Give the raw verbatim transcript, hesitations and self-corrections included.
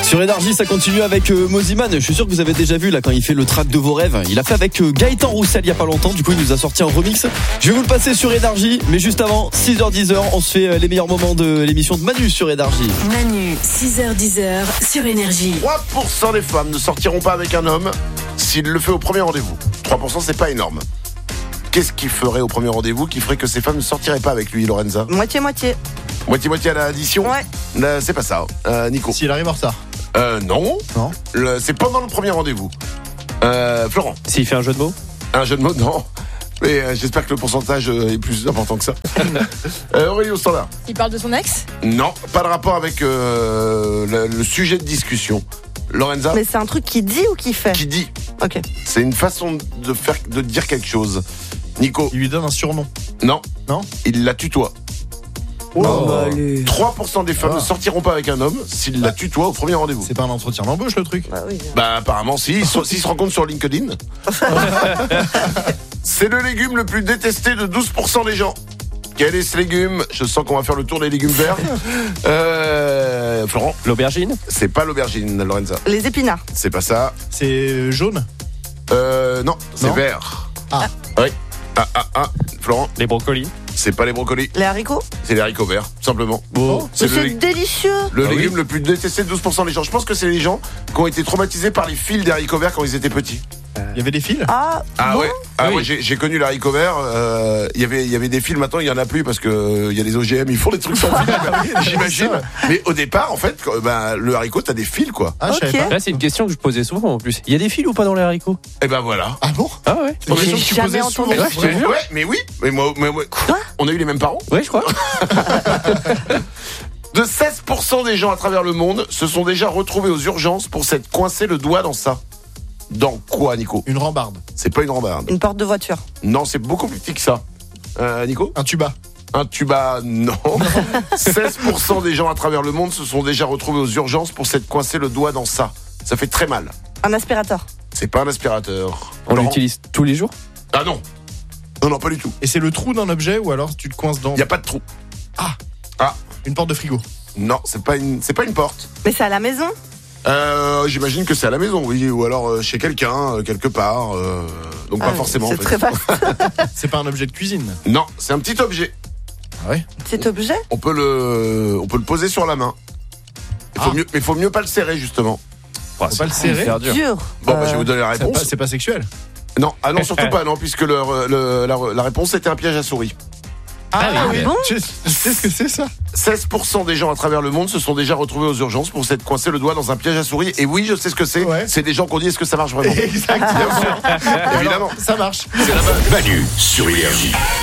Sur Énergie, ça continue avec euh, Moziman. Je suis sûr que vous avez déjà vu là quand il fait le track de vos rêves. Il a fait avec euh, Gaëtan Roussel il y a pas longtemps. Du coup, il nous a sorti un remix. Je vais vous le passer sur Énergie, mais juste avant, six heures dix, on se fait euh, les meilleurs moments de l'émission de Manu sur Énergie. Manu, six heures dix sur Énergie. trois pour cent des femmes ne sortiront pas avec un homme s'il le fait au premier rendez-vous. trois pour cent, c'est pas énorme. Qu'est-ce qu'il ferait au premier rendez-vous qui ferait que ces femmes ne sortiraient pas avec lui, Lorenza? Moitié-moitié. Moitié-moitié à l'addition? Ouais. Euh, c'est pas ça. Euh, Nico? S'il arrive en retard. Euh, non. Non. Le- c'est pendant le premier rendez-vous. Euh, Florent? S'il fait un jeu de mots. Un jeu de mots? Non. Mais euh, j'espère que le pourcentage euh, est plus important que ça. euh, Aurélie au standard? Il parle de son ex? Non, pas de rapport avec euh, le, le sujet de discussion. Lorenza? Mais c'est un truc qui dit ou qui fait? Qui dit? Ok. C'est une façon de faire, de dire quelque chose. Nico? Il lui donne un surnom. Non. Non. Il la tutoie. Oh. trois pour cent des femmes Ah. ne sortiront pas avec un homme s'il la tutoie au premier rendez-vous. C'est pas un entretien d'embauche le truc. Bah oui. Bah apparemment si, ils sont- s'ils se rencontrent sur LinkedIn. C'est le légume le plus détesté de douze pour cent des gens. Quel est ce légume? Je sens qu'on va faire le tour des légumes verts. Euh, Florent? L'aubergine. C'est pas l'aubergine, Lorenza. Les épinards. C'est pas ça. C'est jaune. Euh, non, c'est Non. vert. Ah. Oui. Ah, ah, ah. Florent? Les brocolis. C'est pas les brocolis, Les haricots. c'est les haricots verts, tout simplement. Oh. C'est Mais le, c'est lé- délicieux. le Ah oui. légume le plus détesté de douze pour cent des gens. Je pense que c'est les gens qui ont été traumatisés par les fils des haricots verts quand ils étaient petits. Il y avait des fils. Ah, Ah bon ouais, ah Oui. ouais, j'ai, j'ai connu les haricots verts. euh, Il y avait, il y avait des fils. Maintenant, il y en a plus parce que euh, il y a les O G M. Ils font des trucs sans fil. J'imagine. Mais au départ, en fait, quand- ben, le haricot, t'as des fils, quoi. Ah, je savais Ok. pas. Là, c'est une question que je posais souvent en plus. Il y a des fils ou pas dans les haricots? Et ben voilà. Ah bon? Ah ouais. C'est une question que tu jamais posais entendu. souvent. Ouais, je te jure. Ouais, mais oui. Mais moi, mais moi- on a eu les mêmes parents. Ouais, je crois. De seize pour cent des gens à travers le monde se sont déjà retrouvés aux urgences pour s'être coincé le doigt dans ça. Dans quoi, Nico? Une rambarde. C'est pas une rambarde. Une porte de voiture. Non, c'est beaucoup plus petit que ça. Euh, Nico? Un tuba. Un tuba, non. seize pour cent des gens à travers le monde se sont déjà retrouvés aux urgences pour s'être coincé le doigt dans ça. Ça fait très mal. Un aspirateur. C'est pas un aspirateur. On Laurent? l'utilise tous les jours. Ah non. Non, non, pas du tout. Et c'est le trou d'un objet ou alors tu te coinces dans Il y a pas de trou. une porte de frigo. Non, c'est pas une, c'est pas une porte. Mais c'est à la maison. Euh, j'imagine que c'est à la maison, oui, ou alors euh, chez quelqu'un, euh, quelque part. euh, donc pas Ah, forcément. C'est en fait. très vaste. C'est pas un objet de cuisine. Non, c'est un petit objet. Ah ouais. Cet objet. On peut le, on peut le poser sur la main. Il faut Ah. mieux, mais faut mieux pas le serrer justement. Oh, Faut pas le serrer. hyper dur. Dur. Bon, bah, Euh, je vais vous donner la C'est pas, réponse. c'est pas sexuel. Non, ah non, surtout pas, non, puisque le, le- la, la réponse était un piège à souris. Ah, oui. bon Tu tu sais ce que c'est ça? seize pour cent des gens à travers le monde se sont déjà retrouvés aux urgences pour s'être coincé le doigt dans un piège à souris. Et oui, je sais ce que c'est. Ouais. C'est des gens qu'on dit est-ce que ça marche vraiment? Exactement. Évidemment. Ça marche. C'est la base. Manu sur Énergie.